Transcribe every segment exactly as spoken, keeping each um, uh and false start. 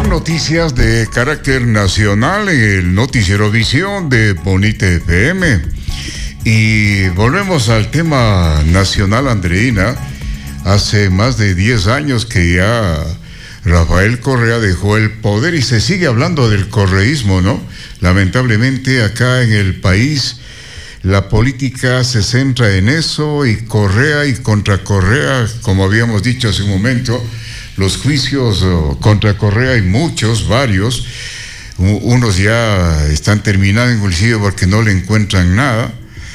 Son noticias de carácter nacional en el Noticiero Visión de Bonita F M. Y volvemos al tema nacional, Andreina. Hace más de diez años que ya Rafael Correa dejó el poder y se sigue hablando del correísmo, ¿no? Lamentablemente acá en el país la política se centra en eso, y Correa y contra Correa, como habíamos dicho hace un momento, los juicios oh, contra Correa hay muchos, varios. Unos ya están terminando inclusive porque no le encuentran nada.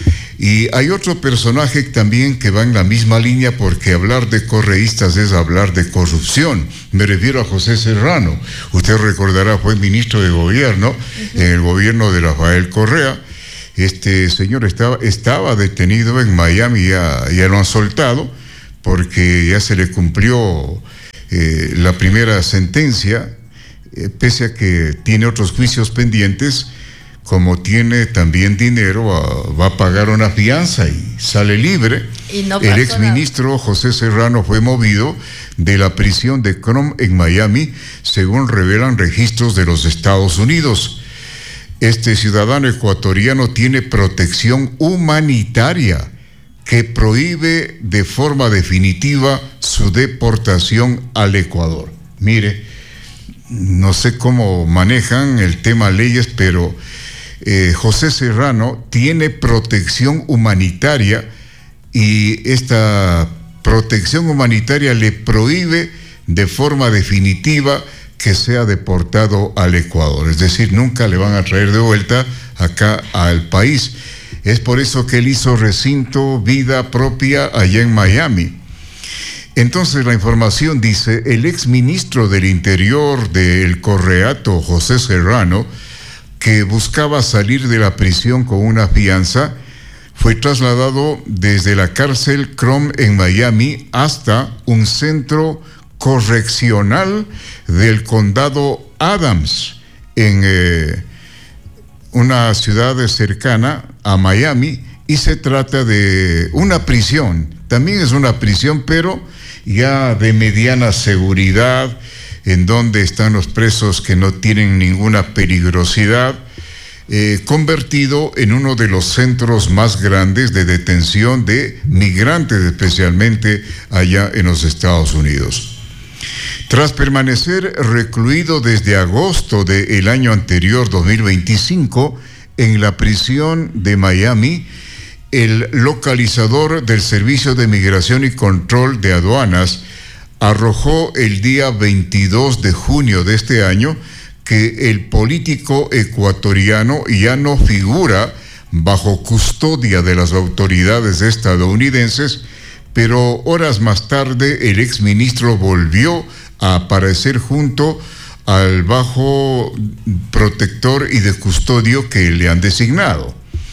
Y hay otro personaje también que va en la misma línea, porque hablar de correístas es hablar de corrupción. Me refiero a José Serrano. Usted recordará, fue ministro de gobierno, uh-huh. en el gobierno de Rafael Correa. Este señor estaba, estaba detenido en Miami, ya, ya lo han soltado, porque ya se le cumplió eh, la primera sentencia, eh, pese a que tiene otros juicios pendientes. Como tiene también dinero, a, va a pagar una fianza y sale libre. Y no el exministro José Serrano fue movido de la prisión de Crom en Miami, según revelan registros de los Estados Unidos. Este ciudadano ecuatoriano tiene protección humanitaria que prohíbe de forma definitiva su deportación al Ecuador. Mire, no sé cómo manejan el tema leyes, pero Eh, José Serrano tiene protección humanitaria, y esta protección humanitaria le prohíbe de forma definitiva que sea deportado al Ecuador. Es decir, nunca le van a traer de vuelta acá al país. Es por eso que él hizo recinto, vida propia allá en Miami. Entonces la información dice: el exministro del Interior del Correato, José Serrano, que buscaba salir de la prisión con una fianza, fue trasladado desde la cárcel Crom en Miami hasta un centro correccional del condado Adams, en eh, una ciudad cercana a Miami, y se trata de una prisión. También es una prisión, pero ya de mediana seguridad, en donde están los presos que no tienen ninguna peligrosidad, eh, convertido en uno de los centros más grandes de detención de migrantes, especialmente allá en los Estados Unidos. Tras permanecer recluido desde agosto del año anterior, dos mil veinticinco, en la prisión de Miami, el localizador del Servicio de Migración y Control de Aduanas arrojó el día veintidós de junio de este año que el político ecuatoriano ya no figura bajo custodia de las autoridades estadounidenses, pero horas más tarde el exministro volvió a aparecer junto al bajo protector y de custodio que le han designado.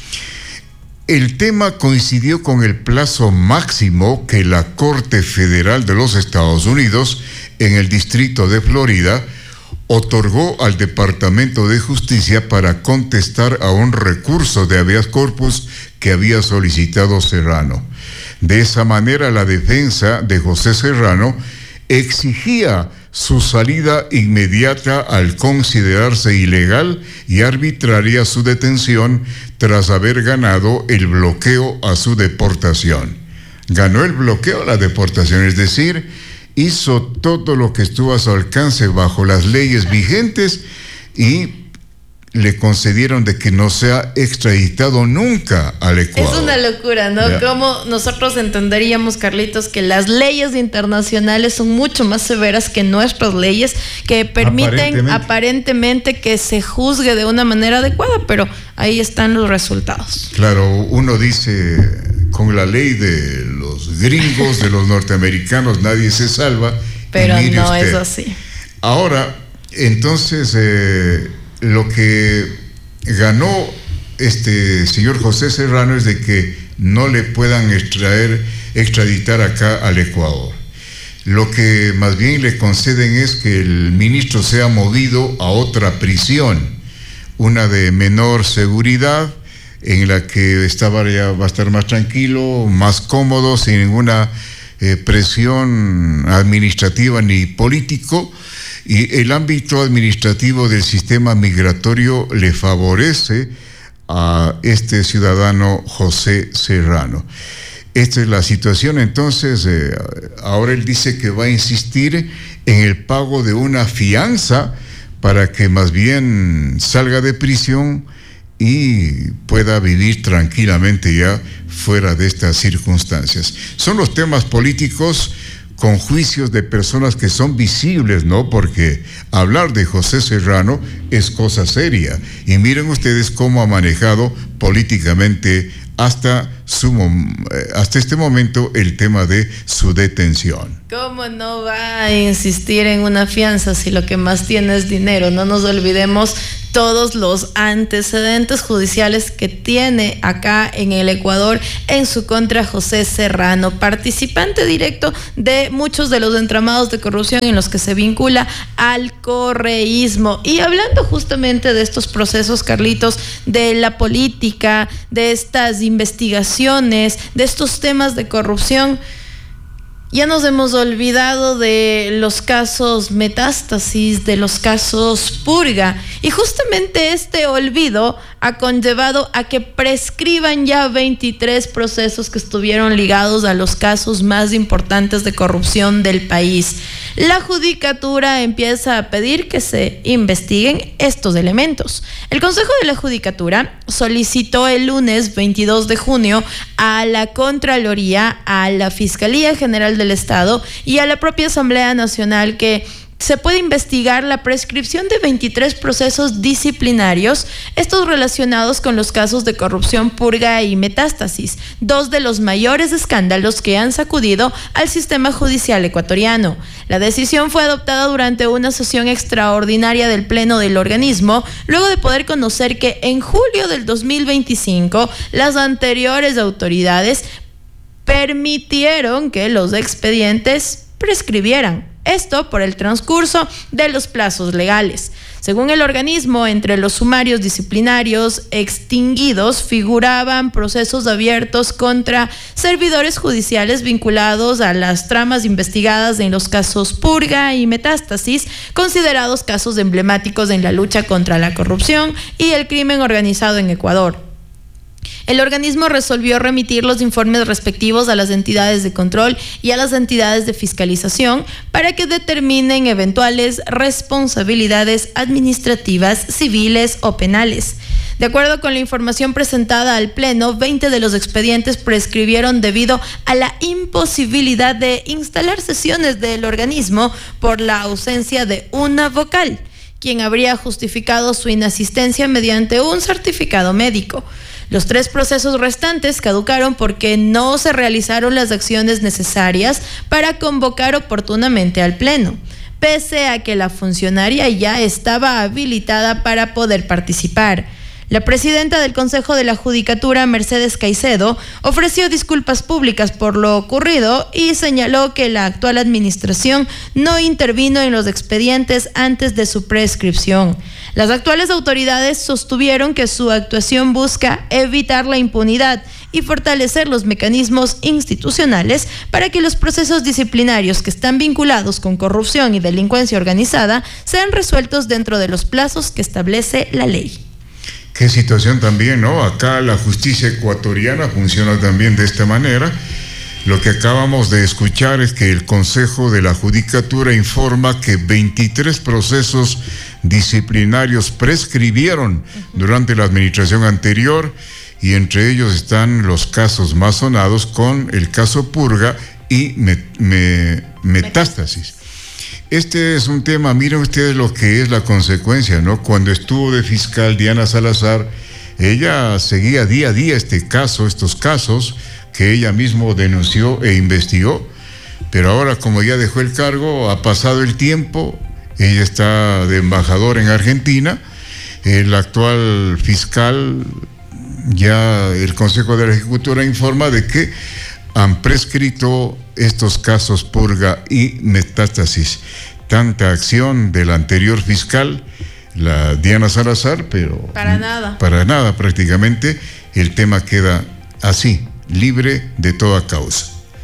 El tema coincidió con el plazo máximo que la Corte Federal de los Estados Unidos, en el Distrito de Florida, otorgó al Departamento de Justicia para contestar a un recurso de habeas corpus que había solicitado Serrano. De esa manera, la defensa de José Serrano exigía su salida inmediata al considerarse ilegal y arbitraria su detención tras haber ganado el bloqueo a su deportación. Ganó el bloqueo a la deportación, es decir, hizo todo lo que estuvo a su alcance bajo las leyes vigentes, y le concedieron de que no sea extraditado nunca al Ecuador. Es una locura, ¿no? Yeah. ¿Cómo nosotros entenderíamos, Carlitos, que las leyes internacionales son mucho más severas que nuestras leyes, que permiten aparentemente, aparentemente que se juzgue de una manera adecuada, pero ahí están los resultados? Claro, uno dice, con la ley de los gringos, de los norteamericanos, nadie se salva. Pero no usted. Es así. Ahora, entonces, eh, lo que ganó este señor José Serrano es de que no le puedan extraer, extraditar acá al Ecuador. Lo que más bien le conceden es que el ministro sea movido a otra prisión, una de menor seguridad, en la que estaba ya, va a estar más tranquilo, más cómodo, sin ninguna eh, presión administrativa ni político, Y el ámbito administrativo del sistema migratorio le favorece a este ciudadano José Serrano. Esta es la situación. Entonces, eh, ahora él dice que va a insistir en el pago de una fianza para que más bien salga de prisión y pueda vivir tranquilamente ya fuera de estas circunstancias. Son los temas políticos con juicios de personas que son visibles, ¿no? Porque hablar de José Serrano es cosa seria. Y miren ustedes cómo ha manejado políticamente hasta su hasta este momento el tema de su detención. ¿Cómo no va a insistir en una fianza si lo que más tiene es dinero? No nos olvidemos todos los antecedentes judiciales que tiene acá en el Ecuador en su contra José Serrano, participante directo de muchos de los entramados de corrupción en los que se vincula al correísmo. Y hablando justamente de estos procesos, Carlitos, de la política, de estas investigaciones, de estos temas de corrupción, ya nos hemos olvidado de los casos Metástasis, de los casos Purga, y justamente este olvido ha conllevado a que prescriban ya veintitrés procesos que estuvieron ligados a los casos más importantes de corrupción del país. La Judicatura empieza a pedir que se investiguen estos elementos. El Consejo de la Judicatura solicitó el lunes veintidós de junio a la Contraloría, a la Fiscalía General del Estado y a la propia Asamblea Nacional que se puede investigar la prescripción de veintitrés procesos disciplinarios, estos relacionados con los casos de corrupción, Purga y Metástasis, dos de los mayores escándalos que han sacudido al sistema judicial ecuatoriano. La decisión fue adoptada durante una sesión extraordinaria del Pleno del organismo, luego de poder conocer que en julio del dos mil veinticinco las anteriores autoridades permitieron que los expedientes prescribieran. Esto por el transcurso de los plazos legales. Según el organismo, entre los sumarios disciplinarios extinguidos figuraban procesos abiertos contra servidores judiciales vinculados a las tramas investigadas en los casos Purga y Metástasis, considerados casos emblemáticos en la lucha contra la corrupción y el crimen organizado en Ecuador. El organismo resolvió remitir los informes respectivos a las entidades de control y a las entidades de fiscalización para que determinen eventuales responsabilidades administrativas, civiles o penales. De acuerdo con la información presentada al Pleno, veinte de los expedientes prescribieron debido a la imposibilidad de instalar sesiones del organismo por la ausencia de una vocal, quien habría justificado su inasistencia mediante un certificado médico. Los tres procesos restantes caducaron porque no se realizaron las acciones necesarias para convocar oportunamente al Pleno, pese a que la funcionaria ya estaba habilitada para poder participar. La presidenta del Consejo de la Judicatura, Mercedes Caicedo, ofreció disculpas públicas por lo ocurrido y señaló que la actual administración no intervino en los expedientes antes de su prescripción. Las actuales autoridades sostuvieron que su actuación busca evitar la impunidad y fortalecer los mecanismos institucionales para que los procesos disciplinarios que están vinculados con corrupción y delincuencia organizada sean resueltos dentro de los plazos que establece la ley. Qué situación también, ¿no? Acá la justicia ecuatoriana funciona también de esta manera. Lo que acabamos de escuchar es que el Consejo de la Judicatura informa que veintitrés procesos disciplinarios prescribieron durante la administración anterior, y entre ellos están los casos más sonados con el caso Purga y me, me, Metástasis. Este es un tema, miren ustedes lo que es la consecuencia, ¿no? Cuando estuvo de fiscal Diana Salazar, ella seguía día a día este caso, estos casos que ella misma denunció e investigó, pero ahora como ya dejó el cargo, ha pasado el tiempo, ella está de embajadora en Argentina, el actual fiscal, ya el Consejo de la Ejecutura informa de que han prescrito estos casos Purga y Metástasis. Tanta acción del anterior fiscal, la Diana Salazar, pero para nada. Para nada prácticamente, el tema queda así, libre de toda causa.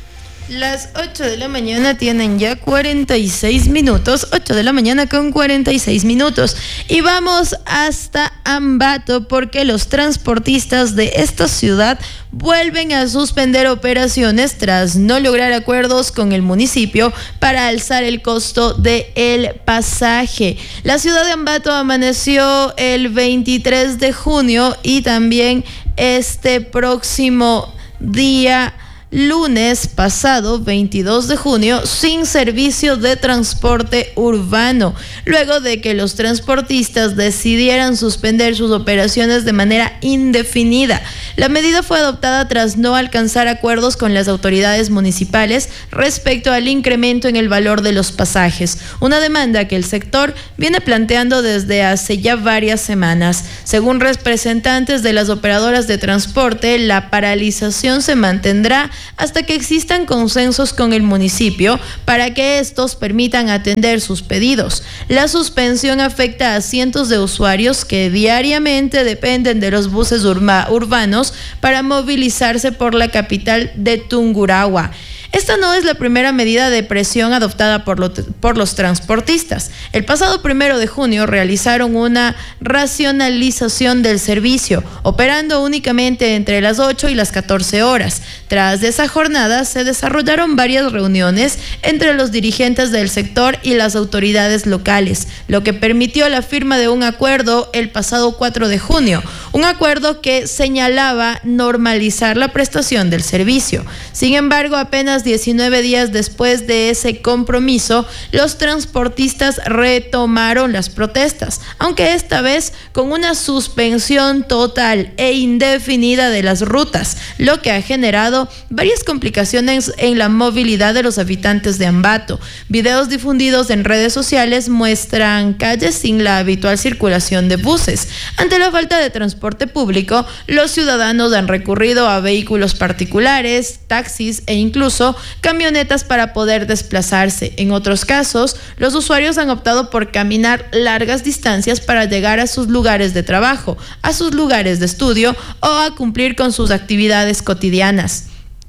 Las ocho de la mañana tienen ya cuarenta y seis minutos, ocho de la mañana con cuarenta y seis minutos. Y vamos hasta Ambato porque los transportistas de esta ciudad vuelven a suspender operaciones tras no lograr acuerdos con el municipio para alzar el costo del pasaje. La ciudad de Ambato amaneció el veintitrés de junio y también este próximo día lunes pasado, veintidós de junio, sin servicio de transporte urbano, luego de que los transportistas decidieran suspender sus operaciones de manera indefinida. La medida fue adoptada tras no alcanzar acuerdos con las autoridades municipales respecto al incremento en el valor de los pasajes, una demanda que el sector viene planteando desde hace ya varias semanas. Según representantes de las operadoras de transporte, la paralización se mantendrá hasta que existan consensos con el municipio para que estos permitan atender sus pedidos. La suspensión afecta a cientos de usuarios que diariamente dependen de los buses urba- urbanos para movilizarse por la capital de Tungurahua. Esta no es la primera medida de presión adoptada por, lo, por los transportistas. El pasado primero de junio realizaron una racionalización del servicio, operando únicamente entre las ocho y las catorce horas. Tras esa jornada se desarrollaron varias reuniones entre los dirigentes del sector y las autoridades locales, lo que permitió la firma de un acuerdo el pasado cuatro de junio, un acuerdo que señalaba normalizar la prestación del servicio. Sin embargo, apenas diecinueve días después de ese compromiso, los transportistas retomaron las protestas, aunque esta vez con una suspensión total e indefinida de las rutas, lo que ha generado varias complicaciones en la movilidad de los habitantes de Ambato. Videos difundidos en redes sociales muestran calles sin la habitual circulación de buses. Ante la falta de transporte público, los ciudadanos han recurrido a vehículos particulares, taxis e incluso camionetas para poder desplazarse. En otros casos, los usuarios han optado por caminar largas distancias para llegar a sus lugares de trabajo, a sus lugares de estudio o a cumplir con sus actividades cotidianas.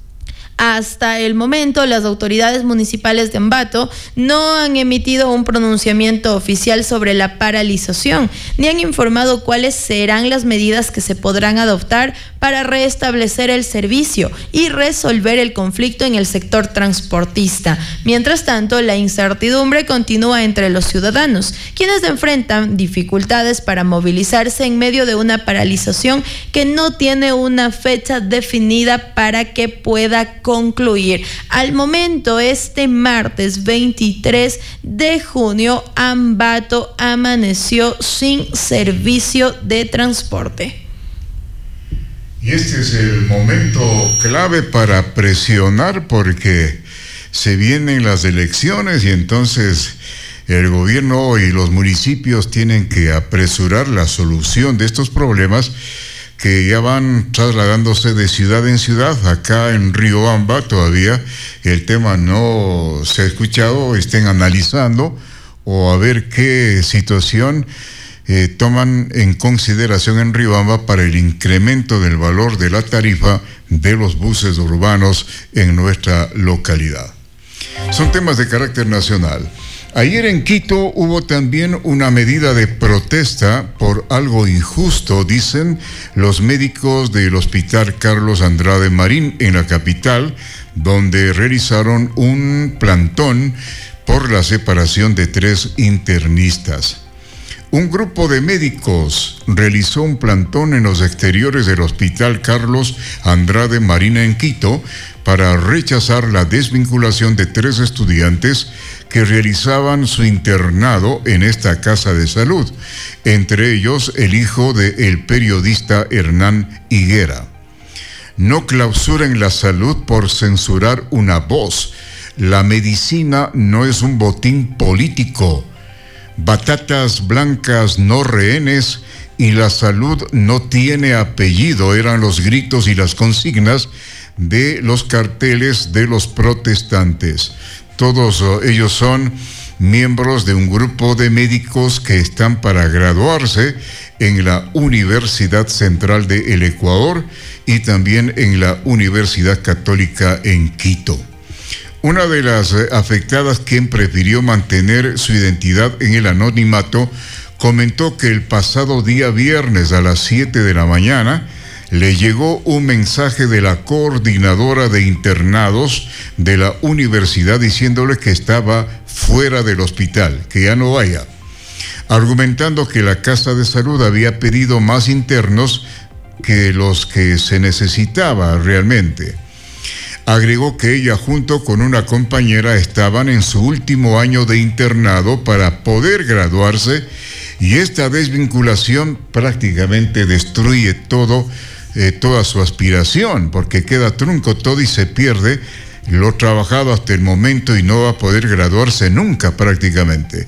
Hasta el momento, las autoridades municipales de Ambato no han emitido un pronunciamiento oficial sobre la paralización, ni han informado cuáles serán las medidas que se podrán adoptar para restablecer el servicio y resolver el conflicto en el sector transportista. Mientras tanto, la incertidumbre continúa entre los ciudadanos, quienes enfrentan dificultades para movilizarse en medio de una paralización que no tiene una fecha definida para que pueda concluir. Al momento, este martes veintitrés de junio, Ambato amaneció sin servicio de transporte. Y este es el momento clave para presionar porque se vienen las elecciones y entonces el gobierno y los municipios tienen que apresurar la solución de estos problemas que ya van trasladándose de ciudad en ciudad. Acá en Riobamba todavía el tema no se ha escuchado, estén analizando o a ver qué situación eh, toman en consideración en Riobamba para el incremento del valor de la tarifa de los buses urbanos en nuestra localidad. Son temas de carácter nacional. Ayer en Quito hubo también una medida de protesta por algo injusto, dicen los médicos del Hospital Carlos Andrade Marín en la capital, donde realizaron un plantón por la separación de tres internistas. Un grupo de médicos realizó un plantón en los exteriores del Hospital Carlos Andrade Marín en Quito para rechazar la desvinculación de tres estudiantes que realizaban su internado en esta casa de salud, entre ellos el hijo del periodista Hernán Higuera. No clausuren la salud por censurar una voz. La medicina no es un botín político. Batatas blancas, no rehenes, y la salud no tiene apellido, eran los gritos y las consignas de los carteles de los protestantes. Todos ellos son miembros de un grupo de médicos que están para graduarse en la Universidad Central del Ecuador y también en la Universidad Católica en Quito. Una de las afectadas, quien prefirió mantener su identidad en el anonimato, comentó que el pasado día viernes a las siete de la mañana le llegó un mensaje de la coordinadora de internados de la universidad diciéndole que estaba fuera del hospital, que ya no vaya, argumentando que la Casa de Salud había pedido más internos que los que se necesitaba realmente. Agregó que ella junto con una compañera estaban en su último año de internado para poder graduarse y esta desvinculación prácticamente destruye todo, eh, toda su aspiración, porque queda trunco todo y se pierde lo trabajado hasta el momento y no va a poder graduarse nunca prácticamente.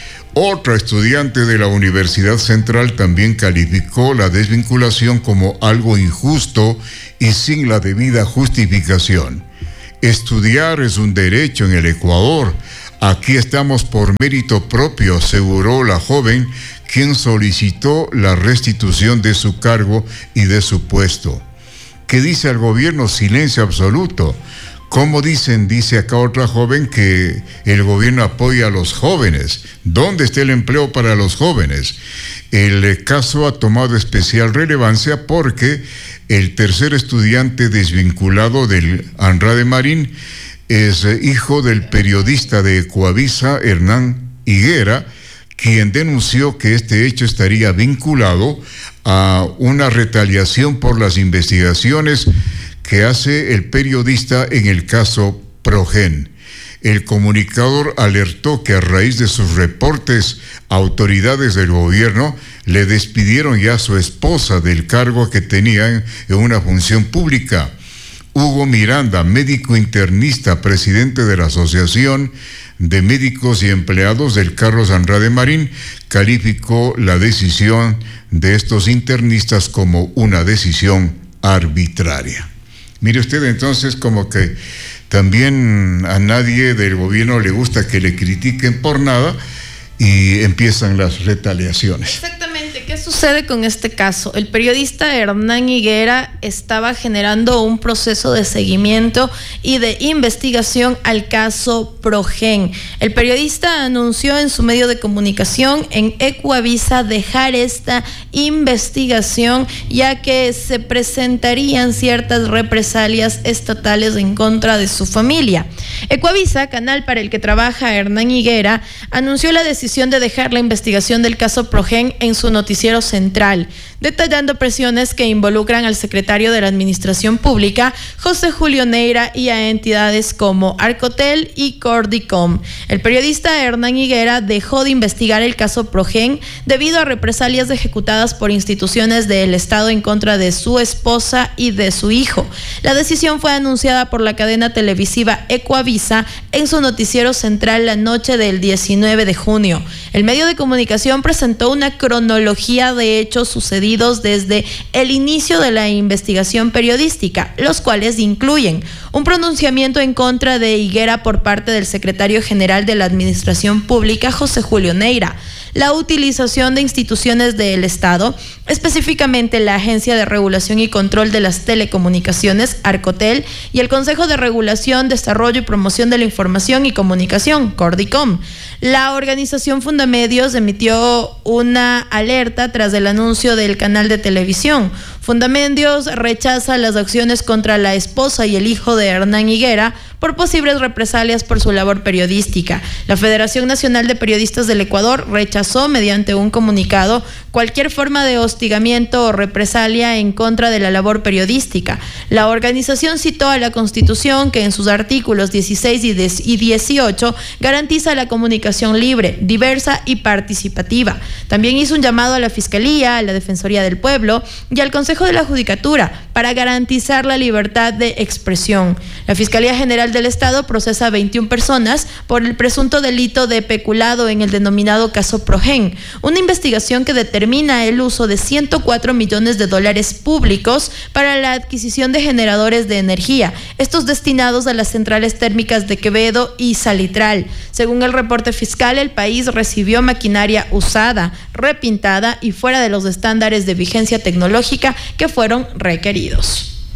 Otra estudiante de la Universidad Central también calificó la desvinculación como algo injusto y sin la debida justificación. Estudiar es un derecho en el Ecuador. Aquí estamos por mérito propio, aseguró la joven, quien solicitó la restitución de su cargo y de su puesto. ¿Qué dice el gobierno? Silencio absoluto. ¿Cómo dicen? Dice acá otra joven que el gobierno apoya a los jóvenes. ¿Dónde está el empleo para los jóvenes? El caso ha tomado especial relevancia porque el tercer estudiante desvinculado del Andrade Marín es hijo del periodista de Ecuavisa, Hernán Higuera, quien denunció que este hecho estaría vinculado a una retaliación por las investigaciones que hace el periodista en el caso Progen. El comunicador alertó que a raíz de sus reportes, autoridades del gobierno le despidieron ya a su esposa del cargo que tenía en una función pública. Hugo Miranda, médico internista, presidente de la Asociación de Médicos y Empleados del Carlos Andrade Marín, calificó la decisión de estos internistas como una decisión arbitraria. Mire usted, entonces, como que también a nadie del gobierno le gusta que le critiquen por nada y empiezan las retaliaciones. Exactamente, ¿qué sucede con este caso? El periodista Hernán Higuera estaba generando un proceso de seguimiento y de investigación al caso Progen. El periodista anunció en su medio de comunicación en Ecuavisa dejar esta investigación ya que se presentarían ciertas represalias estatales en contra de su familia. Ecuavisa, canal para el que trabaja Hernán Higuera, anunció la decisión de dejar la investigación del caso Progen en su noticiero central, detallando presiones que involucran al secretario de la Administración Pública, José Julio Neira, y a entidades como Arcotel y Cordicom. El periodista Hernán Higuera dejó de investigar el caso Progen debido a represalias ejecutadas por instituciones del Estado en contra de su esposa y de su hijo. La decisión fue anunciada por la cadena televisiva Ecuavisa en su noticiero central la noche del diecinueve de junio. El medio de comunicación presentó una cronología de hechos sucedidos desde el inicio de la investigación periodística, los cuales incluyen un pronunciamiento en contra de Higuera por parte del secretario general de la Administración Pública, José Julio Neira, la utilización de instituciones del Estado, específicamente la Agencia de Regulación y Control de las Telecomunicaciones, Arcotel, y el Consejo de Regulación, Desarrollo y Promoción de la Información y Comunicación, Cordicom. La organización Fundamedios emitió una alerta tras el anuncio del canal de televisión. Fundamedios rechaza las acciones contra la esposa y el hijo de Hernán Higuera por posibles represalias por su labor periodística. La Federación Nacional de Periodistas del Ecuador rechazó mediante un comunicado cualquier forma de hostigamiento o represalia en contra de la labor periodística. La organización citó a la Constitución, que en sus artículos dieciséis y dieciocho garantiza la comunicación libre, diversa y participativa. También hizo un llamado a la Fiscalía, a la Defensoría del Pueblo y al Consejo de la Judicatura para garantizar la libertad de expresión. La Fiscalía General del Estado procesa a veintiuna personas por el presunto delito de peculado en el denominado caso Progen, una investigación que determina el uso de ciento cuatro millones de dólares públicos para la adquisición de generadores de energía, estos destinados a las centrales térmicas de Quevedo y Salitral. Según el reporte fiscal, el país recibió maquinaria usada, repintada y fuera de los estándares de vigencia tecnológica que fueron requeridos.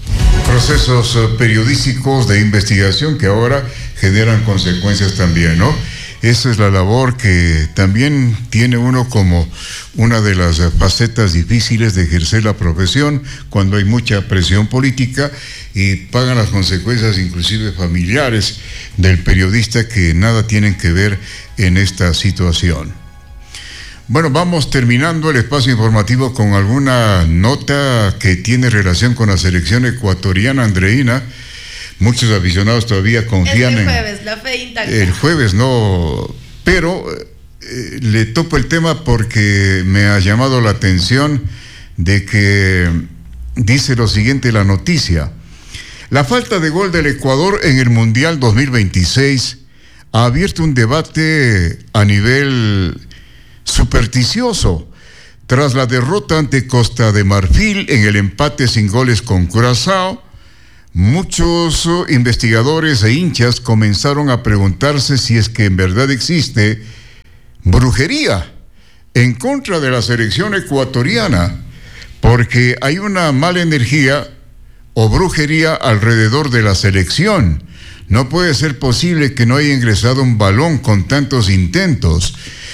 procesos periodísticos de investigación que ahora generan consecuencias también, ¿no? Esa es la labor que también tiene uno como una de las facetas difíciles de ejercer la profesión cuando hay mucha presión política y pagan las consecuencias inclusive familiares del periodista que nada tienen que ver en esta situación. Bueno, vamos terminando el espacio informativo con alguna nota que tiene relación con la selección ecuatoriana, Andreina. Muchos aficionados todavía confían en... El jueves, la fe intacta. El jueves no, pero eh, le topo el tema porque me ha llamado la atención de que dice lo siguiente la noticia. La falta de gol del Ecuador en el Mundial dos mil veintiséis ha abierto un debate a nivel supersticioso tras la derrota ante Costa de Marfil en el empate sin goles con Curazao. Muchos investigadores e hinchas comenzaron a preguntarse si es que en verdad existe brujería en contra de la selección ecuatoriana, porque hay una mala energía o brujería alrededor de la selección. No puede ser posible que no haya ingresado un balón con tantos intentos.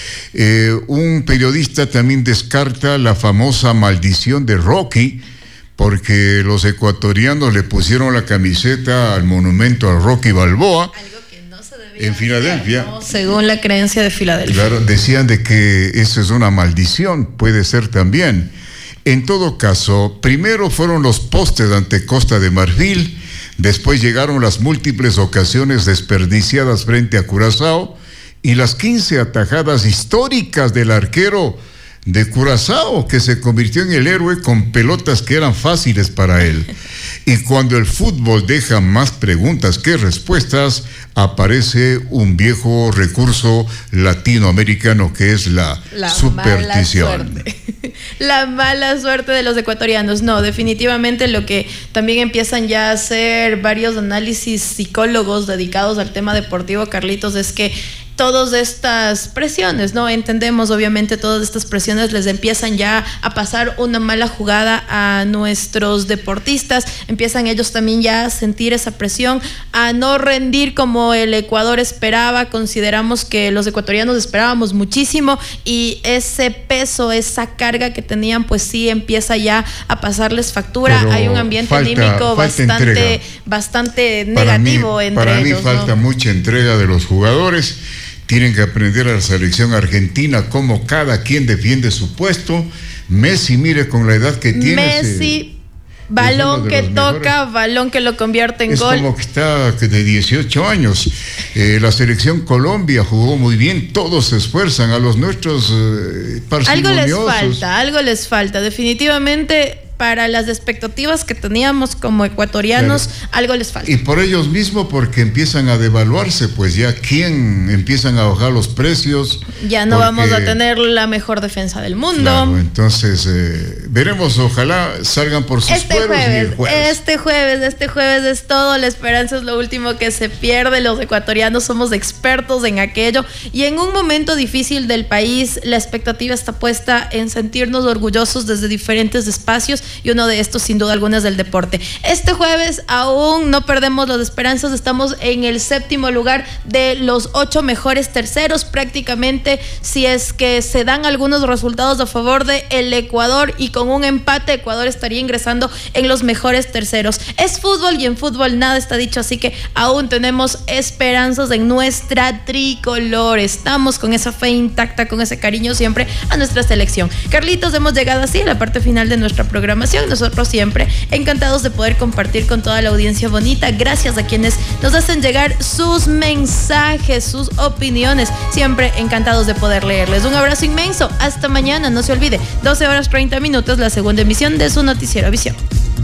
Eh, un periodista también descarta la famosa maldición de Rocky, porque los ecuatorianos le pusieron la camiseta al monumento a Rocky Balboa. Algo que no se debía en Filadelfia. Hacer, ¿no? Según la creencia de Filadelfia. Claro, decían de que eso es una maldición, puede ser también. En todo caso, primero fueron los postes ante Costa de Marfil, después llegaron las múltiples ocasiones desperdiciadas frente a Curazao y las quince atajadas históricas del arquero de Curazao, que se convirtió en el héroe con pelotas que eran fáciles para él. Y cuando el fútbol deja más preguntas que respuestas, aparece un viejo recurso latinoamericano que es la, la superstición. Mala suerte. La mala suerte de los ecuatorianos. No, definitivamente lo que también empiezan ya a hacer varios análisis psicólogos dedicados al tema deportivo, Carlitos, es que todas estas presiones, ¿no? Entendemos, obviamente, todas estas presiones les empiezan ya a pasar una mala jugada a nuestros deportistas, empiezan ellos también ya a sentir esa presión, a no rendir como el Ecuador esperaba. Consideramos que los ecuatorianos esperábamos muchísimo y ese peso, esa carga que tenían, pues sí empieza ya a pasarles factura. Pero hay un ambiente falta, anímico falta bastante, bastante negativo mí, entre para ellos. Para mí falta, ¿no?, mucha entrega de los jugadores. Tienen que aprender a la selección argentina cómo cada quien defiende su puesto. Messi, mire con la edad que tiene. Messi, se, balón que toca, mejores. Balón que lo convierte en es gol. Es como que está de dieciocho años. Eh, la selección Colombia jugó muy bien, todos se esfuerzan, a los nuestros eh, parsimoniosos. Algo les falta, algo les falta. Definitivamente, para las expectativas que teníamos como ecuatorianos, claro, algo les falta. Y por ellos mismos, porque empiezan a devaluarse, pues ya quién empiezan a bajar los precios. Ya no porque, vamos a tener la mejor defensa del mundo. Claro, entonces eh, veremos, ojalá salgan por sus este fueros jueves, y el jueves. Este jueves, este jueves es todo. La esperanza es lo último que se pierde. Los ecuatorianos somos expertos en aquello. Y en un momento difícil del país, la expectativa está puesta en sentirnos orgullosos desde diferentes espacios. Y uno de estos, sin duda alguna, es del deporte. Este jueves aún no perdemos las esperanzas. Estamos en el séptimo lugar de los ocho mejores terceros. Prácticamente, si es que se dan algunos resultados a favor de el Ecuador y con un empate, Ecuador estaría ingresando en los mejores terceros. Es fútbol y en fútbol nada está dicho, así que aún tenemos esperanzas en nuestra tricolor. Estamos con esa fe intacta, con ese cariño siempre a nuestra selección. Carlitos, hemos llegado así a la parte final de nuestra programación. Nosotros siempre encantados de poder compartir con toda la audiencia bonita. Gracias a quienes nos hacen llegar sus mensajes, sus opiniones. Siempre encantados de poder leerles. Un abrazo inmenso. Hasta mañana. No se olvide, doce horas treinta minutos, la segunda emisión de su Noticiero Visión.